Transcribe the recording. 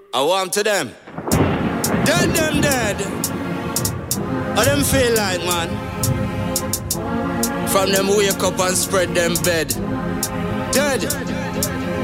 I want to them. Dead them dead. How them feel like, man? From them wake up and spread them bed. Dead.